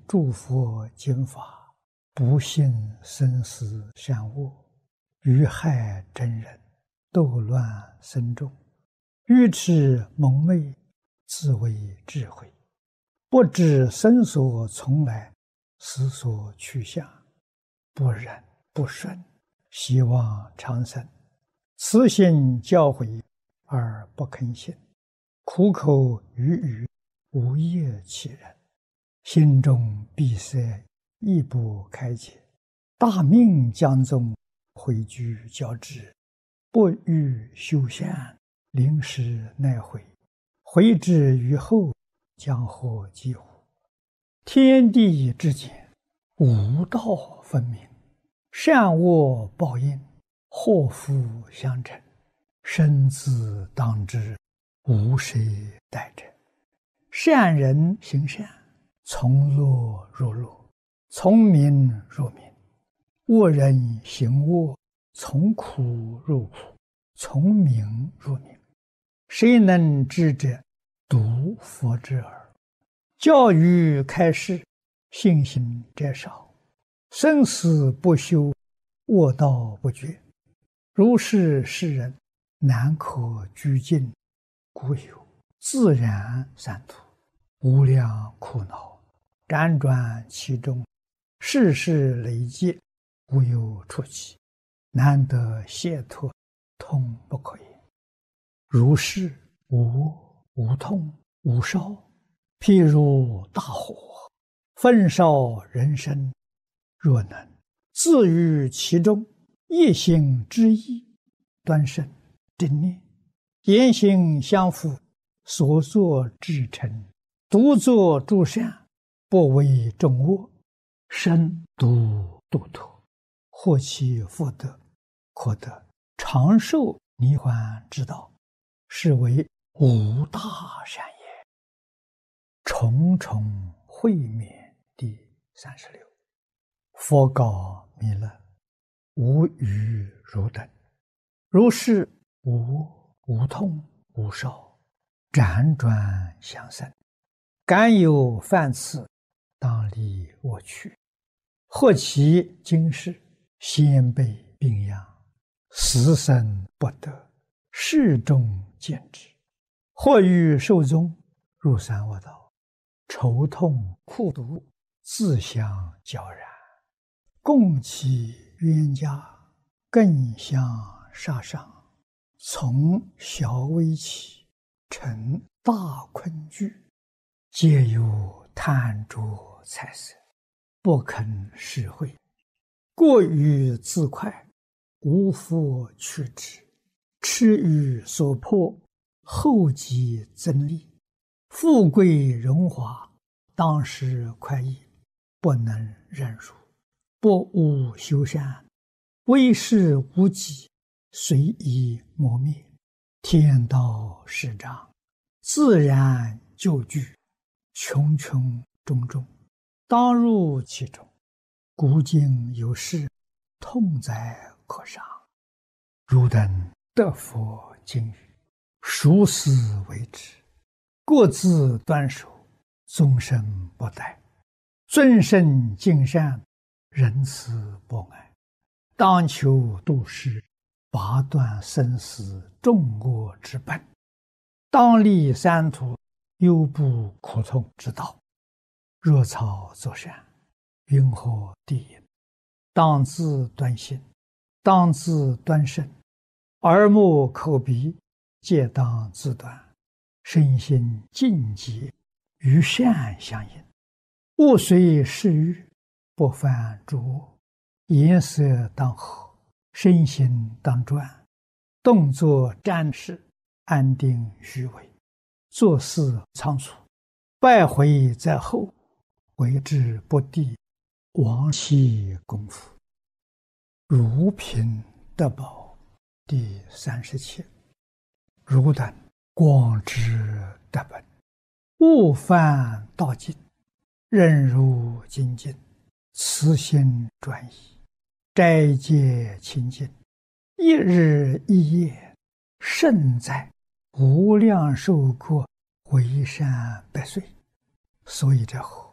诸佛经法，不信生死善恶，愚害真人，斗乱僧众，愚痴蒙昧，自为智慧，不知生所从来，死所去向，不忍不顺，希望长生，慈心教诲而不肯信，苦口语语，无业其人，心中闭塞，亦不开解，大命将终，回居交织，不欲修善，临时奈悔，悔之于后，将获几乎？天地之间，无道分明，善恶报应，祸福相承，生自当之，无谁代者。善人行善，从乐入乐，从名入名；恶人行恶，从苦入苦，从名入名。谁能知者？独佛之耳。教育开示，信心者少，生死不休，恶道不绝。如是世人，难可居尽，故有自然三途，无量苦恼，辗转其中，世事累积，无有出期，难得解脱，痛不可言。如是无痛无烧，譬如大火，焚烧人身，若能自于其中，一心之意，端慎正念，言行相符，所作至诚，独作诸善，不为众恶，身独度脱，获其福德，可得长寿涅槃之道，是为无大善也。重重会面第36。佛告弥勒：无余汝等，如是无痛无烧，辗转相生，敢有犯次，当离我去。或其今世，先辈病殃，死生不得，世中见之；或欲寿终，入三恶道，愁痛苦毒，自相交然，共其冤家，更相杀伤，从小危起，成大困惧，皆有贪着财色，不肯施惠，过于自快，无复去之，痴于所迫，后继增利，富贵荣华，当时快意，不能忍辱，不务修善，为事无己，随意磨灭，天道始彰，自然就具，穷穷种种，当入其中。古今有事，痛哉可伤。汝等得佛经语，熟思为之，各自端守，终身不殆，尊圣敬善，仁慈博爱，当求度世，拔断生死众恶之本，当立三途，忧怖苦痛之道。若草作善，云何地也？当自端心，当自端身，耳目口鼻，皆当自端，身心净洁，与善相应。勿随世欲，不犯诸恶，颜色当和，身心当专，动作瞻视，安定虚伪，做事仓促，败毁在后，为之不第，亡其功夫。如贫得宝第37。汝等广知得本，勿犯道尽，任如精进，慈心专一，斋戒清净，一日一夜，胜在无量寿过，为善百岁。所以这后